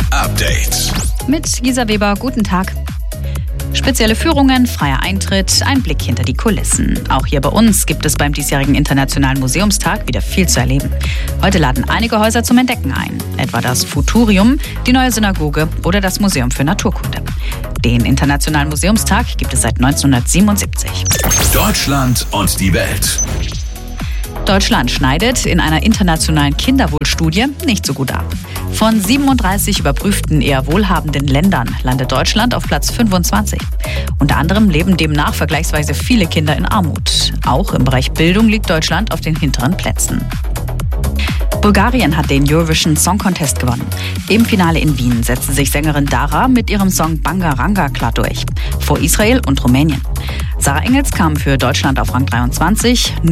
Update. Mit Gisa Weber, guten Tag. Spezielle Führungen, freier Eintritt, ein Blick hinter die Kulissen. Auch hier bei uns gibt es beim diesjährigen Internationalen Museumstag wieder viel zu erleben. Heute laden einige Häuser zum Entdecken ein. Etwa das Futurium, die neue Synagoge oder das Museum für Naturkunde. Den Internationalen Museumstag gibt es seit 1977. Deutschland und die Welt. Deutschland schneidet in einer internationalen Kinderwohlstudie nicht so gut ab. Von 37 überprüften eher wohlhabenden Ländern landet Deutschland auf Platz 25. Unter anderem leben demnach vergleichsweise viele Kinder in Armut. Auch im Bereich Bildung liegt Deutschland auf den hinteren Plätzen. Bulgarien hat den Eurovision Song Contest gewonnen. Im Finale in Wien setzte sich Sängerin Dara mit ihrem Song Bangaranga klar durch, vor Israel und Rumänien. Sarah Engels kam für Deutschland auf Rang 23.